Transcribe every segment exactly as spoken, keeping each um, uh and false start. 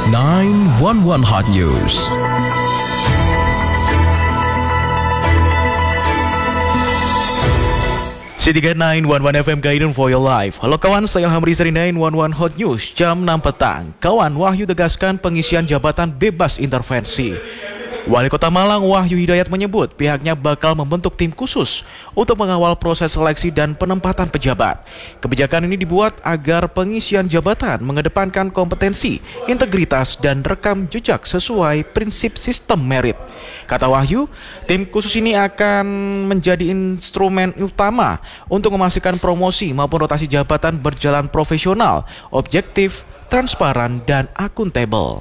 nine one one Hot News. City nine one one F M Guidance for your life. Halo kawan, saya Ilham Riza di nine one one Hot News jam enam petang. Kawan, Wahyu tegaskan pengisian jabatan bebas intervensi. Wali Kota Malang Wahyu Hidayat menyebut pihaknya bakal membentuk tim khusus untuk mengawal proses seleksi dan penempatan pejabat. Kebijakan ini dibuat agar pengisian jabatan mengedepankan kompetensi, integritas, dan rekam jejak sesuai prinsip sistem merit. Kata Wahyu, tim khusus ini akan menjadi instrumen utama untuk memastikan promosi maupun rotasi jabatan berjalan profesional, objektif, transparan, dan akuntabel.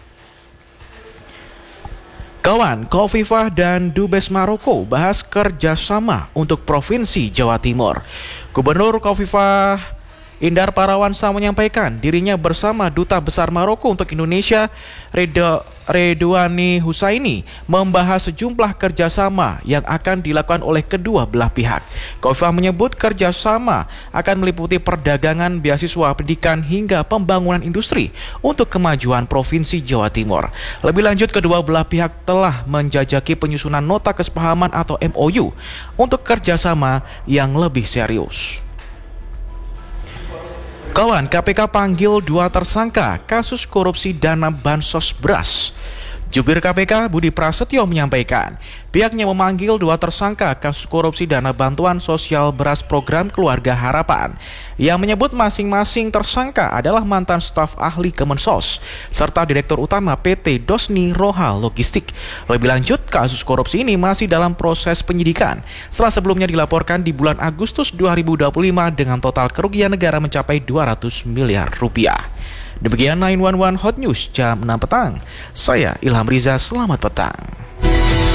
Kawan, Khofifah dan Dubes Maroko bahas kerjasama untuk Provinsi Jawa Timur. Gubernur Khofifah Indar Parawansa menyampaikan dirinya bersama Duta Besar Maroko untuk Indonesia, Redo, Redouani Husaini, membahas sejumlah kerjasama yang akan dilakukan oleh kedua belah pihak. Khofifah menyebut kerjasama akan meliputi perdagangan, beasiswa, pendidikan, hingga pembangunan industri untuk kemajuan Provinsi Jawa Timur. Lebih lanjut, kedua belah pihak telah menjajaki penyusunan nota kesepahaman atau M O U untuk kerjasama yang lebih serius. Kawan, K P K panggil dua tersangka kasus korupsi dana bansos beras. Jubir K P K Budi Prasetyo menyampaikan pihaknya memanggil dua tersangka kasus korupsi dana bantuan sosial beras program Keluarga Harapan, yang menyebut masing-masing tersangka adalah mantan staf ahli Kemensos serta Direktur Utama P T Dosni Roha Logistik. Lebih lanjut, kasus korupsi ini masih dalam proses penyidikan setelah sebelumnya dilaporkan di bulan Agustus dua ribu dua puluh lima dengan total kerugian negara mencapai dua ratus miliar rupiah. Demikian nine one one Hot News jam enam petang. Saya Ilham Riza, selamat petang.